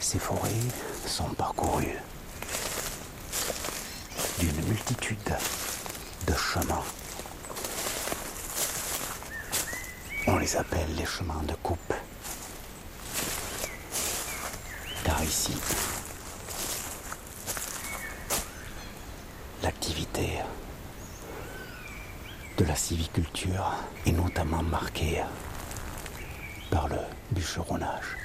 Ces forêts sont parcourues d'une multitude de chemins. On les appelle les chemins de coupe. Car ici, l'activité de la sylviculture est notamment marquée par le bûcheronnage.